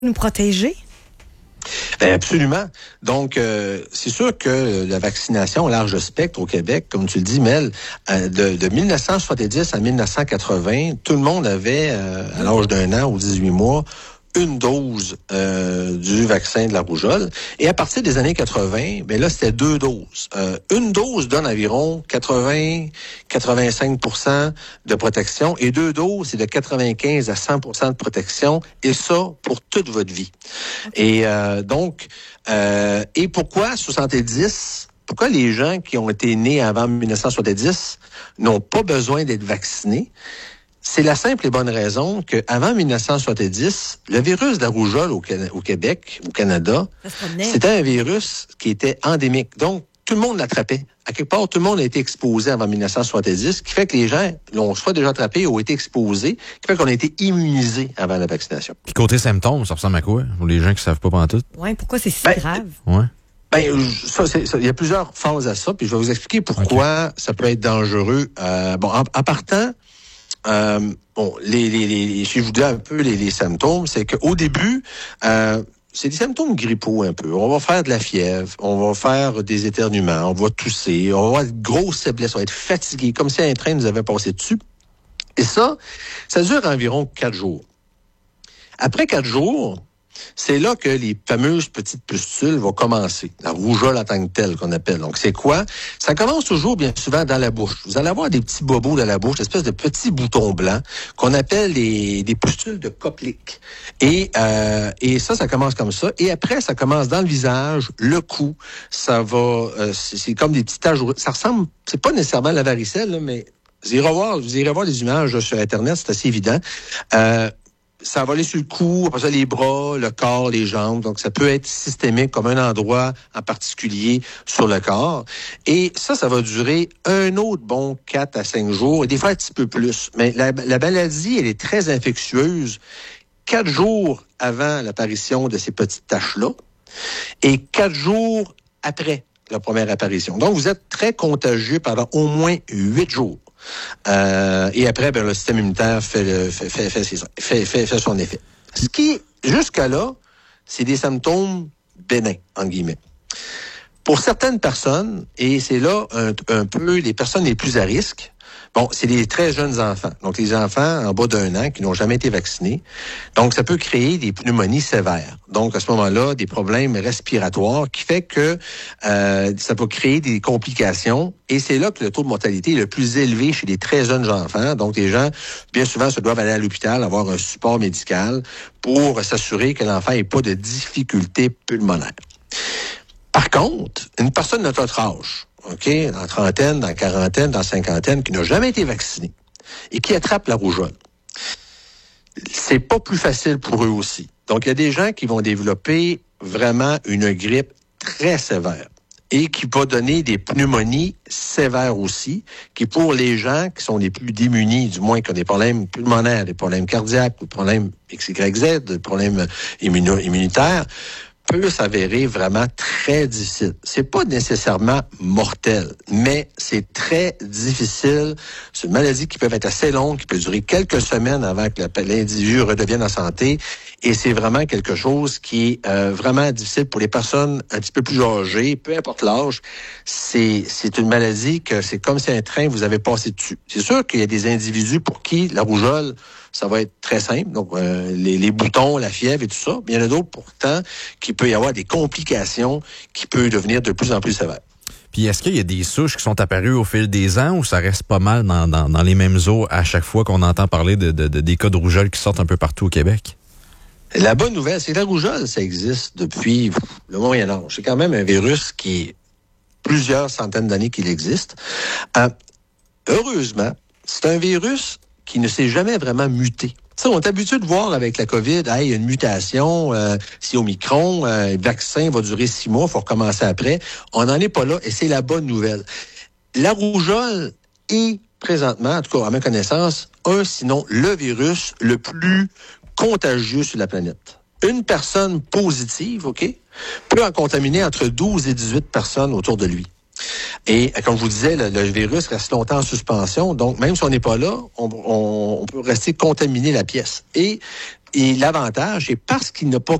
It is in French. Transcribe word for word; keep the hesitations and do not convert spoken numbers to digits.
nous protéger? Bien, absolument. Donc, euh, c'est sûr que la vaccination à large spectre au Québec, comme tu le dis, Mel, euh, de, de mille neuf cent soixante-dix à mille neuf cent quatre-vingts, tout le monde avait, euh, à l'âge d'un an ou dix-huit mois, une dose euh, du vaccin de la rougeole. Et à partir des années quatre-vingts, ben là, c'était deux doses. Euh, une dose donne environ quatre-vingts à quatre-vingt-cinq pour cent de protection et deux doses, c'est de quatre-vingt-quinze à cent pour cent de protection, et ça pour toute votre vie. Et euh, donc, euh, et pourquoi soixante-dix? Pourquoi les gens qui ont été nés avant mille neuf cent soixante-dix n'ont pas besoin d'être vaccinés? C'est la simple et bonne raison qu'avant mille neuf cent soixante-dix, le virus de la rougeole au, au Québec, au Canada, c'était un virus qui était endémique. Donc, tout le monde l'attrapait. À quelque part, tout le monde a été exposé avant mille neuf cent soixante-dix, ce qui fait que les gens l'ont soit déjà attrapé ou été exposés, ce qui fait qu'on a été immunisés avant la vaccination. Puis côté symptômes, ça ressemble à quoi? Pour les gens qui ne savent pas pantoute. Oui, pourquoi c'est si ben, grave? Ouais. Ben, ça, c'est, ça, il y a plusieurs phases à ça, puis je vais vous expliquer pourquoi okay. ça peut être dangereux. Euh, bon, en, en partant, Euh, bon, les, les, les, si je vous dis un peu les, les symptômes, c'est qu'au début, euh, c'est des symptômes grippaux un peu. On va faire de la fièvre, on va faire des éternuements, on va tousser, on va avoir de grosses faiblesses, on va être fatigué, comme si un train nous avait passé dessus. Et ça, ça dure environ quatre jours. Après quatre jours, c'est là que les fameuses petites pustules vont commencer. La rougeole en tant que telle qu'on appelle. Donc, c'est quoi? Ça commence toujours bien souvent dans la bouche. Vous allez avoir des petits bobos dans la bouche, une espèce de petits boutons blancs qu'on appelle les, des pustules de Koplik. Et, euh, et ça, ça commence comme ça. Et après, ça commence dans le visage, le cou. Ça va, euh, c'est, c'est comme des petites taches. Ça ressemble, c'est pas nécessairement à la varicelle, là, mais vous irez voir, vous irez voir les images là, sur Internet, c'est assez évident. Euh, Ça va aller sur le cou, après ça, les bras, le corps, les jambes. Donc, ça peut être systémique comme un endroit en particulier sur le corps. Et ça, ça va durer un autre bon quatre à cinq jours, et des fois un petit peu plus. Mais la, la maladie, elle est très infectieuse quatre jours avant l'apparition de ces petites taches-là et quatre jours après la première apparition. Donc, vous êtes très contagieux pendant au moins huit jours. Euh, et après, ben, le système immunitaire fait, le, fait, fait, fait, fait, fait, fait son effet. Ce qui, jusqu'à là, c'est des symptômes bénins, en guillemets. Pour certaines personnes, et c'est là un, un peu les personnes les plus à risque, bon, c'est les très jeunes enfants. Donc, les enfants en bas d'un an qui n'ont jamais été vaccinés. Donc, ça peut créer des pneumonies sévères. Donc, à ce moment-là, des problèmes respiratoires qui fait que euh, ça peut créer des complications. Et c'est là que le taux de mortalité est le plus élevé chez les très jeunes enfants. Donc, les gens, bien souvent, se doivent aller à l'hôpital, avoir un support médical pour s'assurer que l'enfant n'ait pas de difficultés pulmonaires. Par contre, une personne de notre âge, OK, dans trentaine, dans quarantaine, dans cinquantaine, qui n'a jamais été vacciné et qui attrape la rougeole, c'est pas plus facile pour eux aussi. Donc, il y a des gens qui vont développer vraiment une grippe très sévère et qui va donner des pneumonies sévères aussi, qui pour les gens qui sont les plus démunis, du moins qui ont des problèmes pulmonaires, des problèmes cardiaques, des problèmes X Y Z, des problèmes immuno- immunitaires, peut s'avérer vraiment très difficile. C'est pas nécessairement mortel, mais c'est très difficile. C'est une maladie qui peut être assez longue, qui peut durer quelques semaines avant que l'individu redevienne en santé. Et c'est vraiment quelque chose qui est euh, vraiment difficile pour les personnes un petit peu plus âgées, peu importe l'âge. C'est, c'est une maladie que c'est comme si un train vous avait passé dessus. C'est sûr qu'il y a des individus pour qui la rougeole, ça va être très simple. Donc, euh, les, les boutons, la fièvre et tout ça. Mais il y en a d'autres, pourtant, qui peut y avoir des complications qui peuvent devenir de plus en plus sévères. Puis, est-ce qu'il y a des souches qui sont apparues au fil des ans ou ça reste pas mal dans, dans, dans les mêmes eaux à chaque fois qu'on entend parler de, de, de, des cas de rougeole qui sortent un peu partout au Québec? La bonne nouvelle, c'est que la rougeole, ça existe depuis le Moyen-Âge. C'est quand même un virus qui est plusieurs centaines d'années qu'il existe. Euh, heureusement, c'est un virus qui ne s'est jamais vraiment muté. Ça, on est habitué de voir avec la COVID, hey, il y a une mutation, euh, c'est Omicron, euh, le vaccin va durer six mois, il faut recommencer après. On n'en est pas là et c'est la bonne nouvelle. La rougeole est présentement, en tout cas à ma connaissance, un, sinon le virus le plus contagieux sur la planète. Une personne positive, OK, peut en contaminer entre douze et dix-huit personnes autour de lui. Et comme je vous disais, le, le virus reste longtemps en suspension, donc même si on n'est pas là, on, on, on peut rester contaminé la pièce. Et et l'avantage, c'est parce qu'il n'a pas